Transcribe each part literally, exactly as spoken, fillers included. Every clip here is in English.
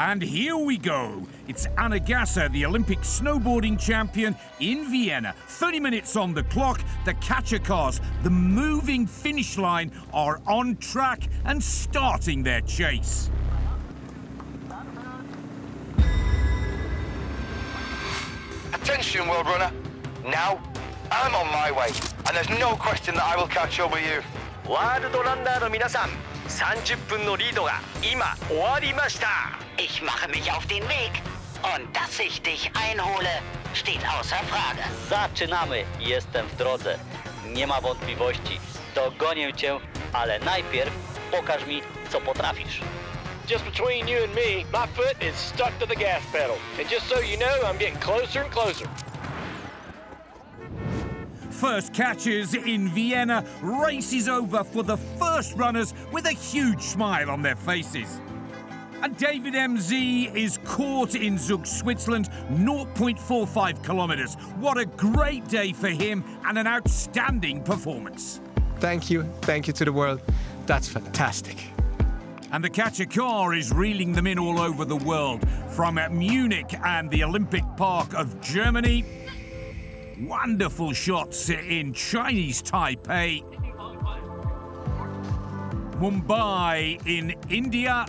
And here we go. It's Anna Gasser, the Olympic snowboarding champion in Vienna. thirty minutes on the clock. The catcher cars, the moving finish line, are on track and starting their chase. Attention, World Runner. Now, I'm on my way, and there's no question that I will catch up with you. ワールドランナーの皆さん、さんじゅっぷんのリードが今終わりました。 Ich mache mich auf den Weg. Und dass ich dich einhole, steht außer Frage. Zaczynamy. Jestem w drodze. Nie ma wątpliwości. Dogonię cię, ale najpierw pokaż mi, co potrafisz. Just between you and me, my foot is stuck to the gas pedal. And just so you know, I'm getting closer and closer. First catches in Vienna. Race is over for the first runners with a huge smile on their faces. And David M Z is caught in Zug, Switzerland, zero point four five kilometres. What a great day for him and an outstanding performance. Thank you, thank you to the world. That's fantastic. And the catcher car is reeling them in all over the world, from Munich and the Olympic Park of Germany. Wonderful shots in Chinese Taipei, Mumbai in India,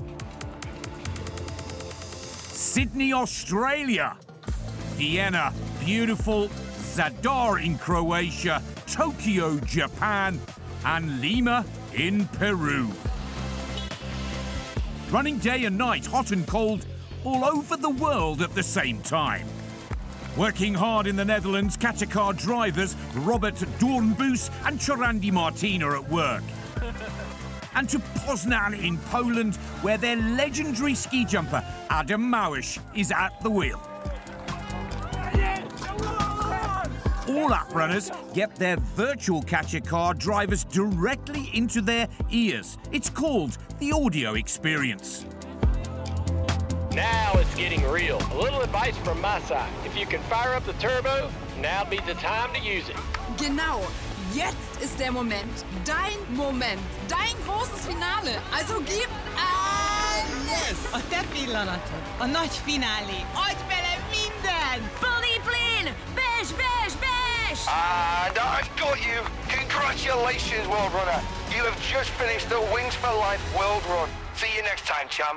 Sydney, Australia, Vienna, beautiful, Zadar in Croatia, Tokyo, Japan, and Lima in Peru. Running day and night, hot and cold, all over the world at the same time. Working hard in the Netherlands, catcher car drivers Robert Doornbos and Chorandi Martin are at work. And to Poznan in Poland, where their legendary ski jumper Adam Małysz is at the wheel. All app runners get their virtual catcher car drivers directly into their ears. It's called the audio experience. Now it's getting real. A little advice from my side. If you can fire up the turbo, now'd be the time to use it. Genau. Jetzt ist der Moment. Dein Moment. Dein großes Finale. Also gib alles! A te pillanatod. A nagy finálé. Adj bele minden! Bully Blin! Besh, besh, besh! And I've got you. Congratulations, World Runner. You have just finished the Wings for Life World Run. See you next time, champ.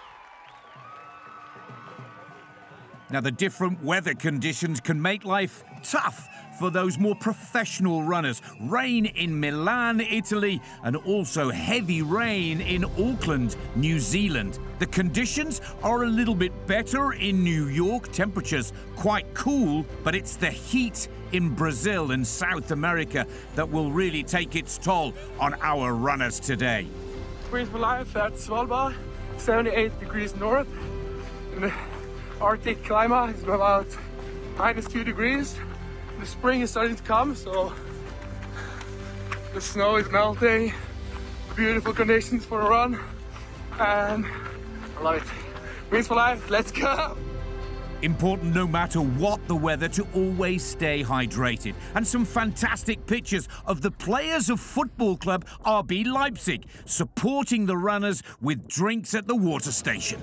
Now, the different weather conditions can make life tough for those more professional runners. Rain in Milan, Italy, and also heavy rain in Auckland, New Zealand. The conditions are a little bit better in New York. Temperatures quite cool, but it's the heat in Brazil and South America that will really take its toll on our runners today. Wings for Life at Svalbard, seventy-eight degrees north. And the Arctic climate is about minus two degrees. The spring is starting to come, so the snow is melting. Beautiful conditions for a run, and I love it. Wings for Life, let's go! Important no matter what the weather to always stay hydrated. And some fantastic pictures of the players of football club R B Leipzig supporting the runners with drinks at the water station.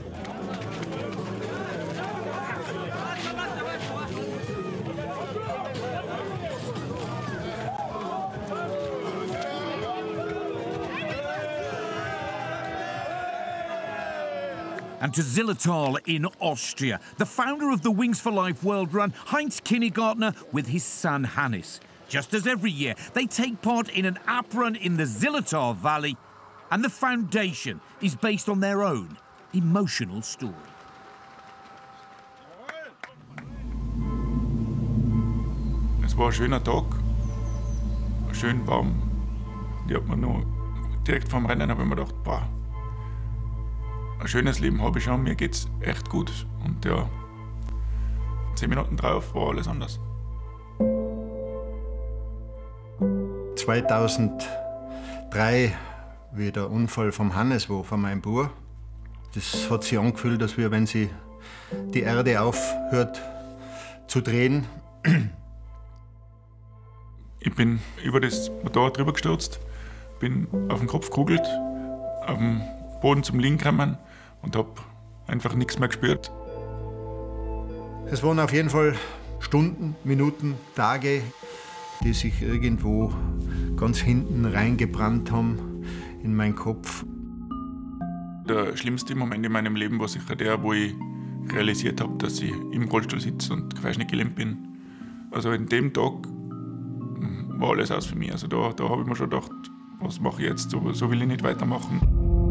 And to Zillertal in Austria, the founder of the Wings for Life World Run, Heinz Kinnegartner, with his son Hannes. Just as every year, they take part in an app run in the Zillertal Valley, and the foundation is based on their own emotional story. Es war ein schöner Tag, schön warm. Die hat man noch direkt vom Rennen, habe ich mir gedacht, boah, ein schönes Leben habe ich schon, mir geht's echt gut. Und ja, zehn Minuten drauf war alles anders. zweitausenddrei, wie der Unfall vom Hannes war, von meinem Bruder, das hat sich angefühlt, als wenn sie die Erde aufhört zu drehen. Ich bin über das Motorrad drüber gestürzt, bin auf den Kopf gekugelt, auf dem Boden zum Liegen gekommen und habe einfach nichts mehr gespürt. Es waren auf jeden Fall Stunden, Minuten, Tage, die sich irgendwo ganz hinten reingebrannt haben in meinen Kopf. Der schlimmste Moment in meinem Leben war sicher der, wo ich realisiert habe, dass ich im Rollstuhl sitze und quasi nicht gelähmt bin. Also an dem Tag war alles aus für mich. Also da, da habe ich mir schon gedacht, was mache ich jetzt? So, so will ich nicht weitermachen.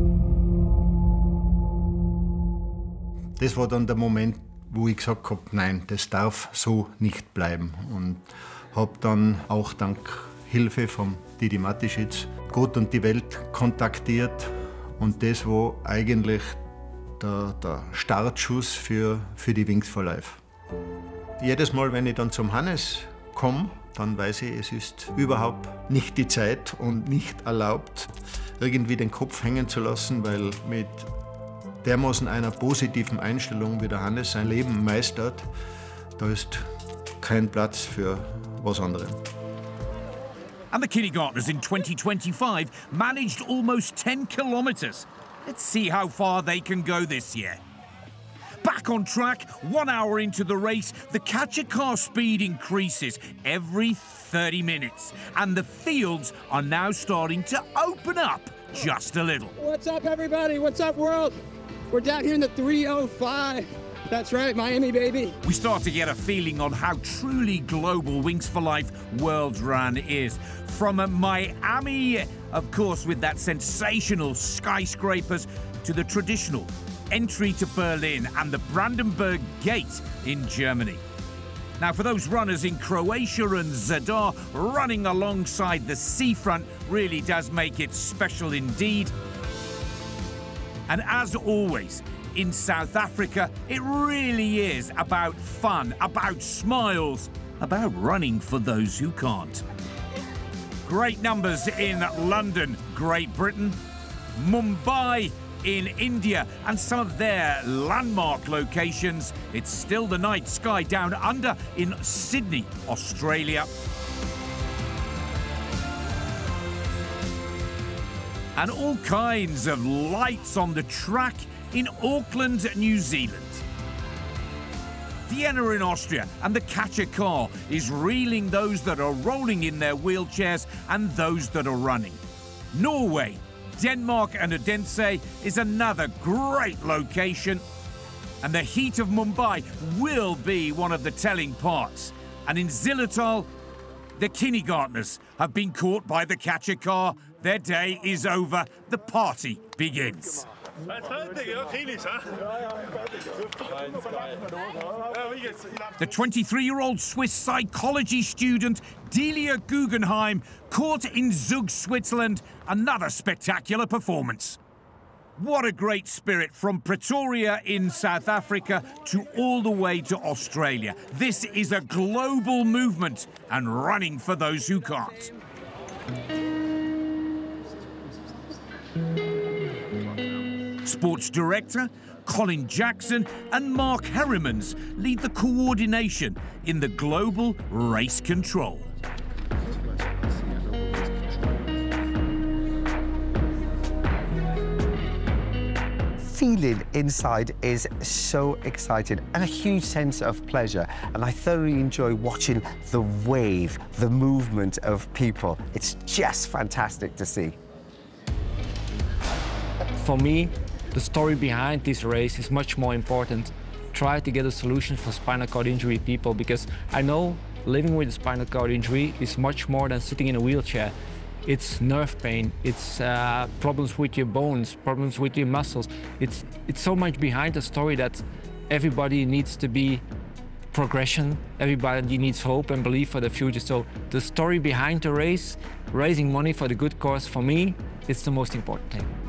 Das war dann der Moment, wo ich gesagt habe, nein, das darf so nicht bleiben. Und habe dann auch dank Hilfe von Didi Matischitz Gott und die Welt kontaktiert. Und das war eigentlich der, der Startschuss für, für die Wings for Life. Jedes Mal, wenn ich dann zum Hannes komme, dann weiß ich, es ist überhaupt nicht die Zeit und nicht erlaubt, irgendwie den Kopf hängen zu lassen, weil mit dermaßen einer positiven Einstellung, wie der Hannes sein Leben meistert, da ist kein Platz für was anderes. And the kindergartners in twenty twenty-five managed almost ten kilometres. Let's see how far they can go this year. Back on track, one hour into the race, the catcher car speed increases every thirty minutes, and the fields are now starting to open up just a little. What's up, everybody? What's up, world? We're down here in the three oh five. That's right, Miami, baby. We start to get a feeling on how truly global Wings for Life World Run is. From Miami, of course, with that sensational skyscrapers, to the traditional entry to Berlin and the Brandenburg Gate in Germany. Now, for those runners in Croatia and Zadar, running alongside the seafront really does make it special indeed. And as always, in South Africa, it really is about fun, about smiles, about running for those who can't. Great numbers in London, Great Britain, Mumbai in India, and some of their landmark locations. It's still the night sky down under in Sydney, Australia. And all kinds of lights on the track in Auckland, New Zealand. Vienna in Austria, and the catcher car is reeling those that are rolling in their wheelchairs and those that are running. Norway, Denmark and Odense is another great location, and the heat of Mumbai will be one of the telling parts. And in Zillertal, the kindergartners have been caught by the catcher car. Their day is over. The party begins. The twenty-three-year-old Swiss psychology student Delia Guggenheim caught in Zug, Switzerland. Another spectacular performance. What a great spirit from Pretoria in South Africa to all the way to Australia. This is a global movement and running for those who can't. Sports director Colin Jackson and Mark Herrimans lead the coordination in the global race control. Feeling inside is so exciting and a huge sense of pleasure, and I thoroughly enjoy watching the wave, the movement of people. It's just fantastic to see. For me, the story behind this race is much more important. Try to get a solution for spinal cord injury people, because I know living with a spinal cord injury is much more than sitting in a wheelchair. It's nerve pain, it's uh, problems with your bones, problems with your muscles. It's, it's so much behind the story that everybody needs to be progression, everybody needs hope and belief for the future. So the story behind the race, raising money for the good cause, for me, it's the most important thing.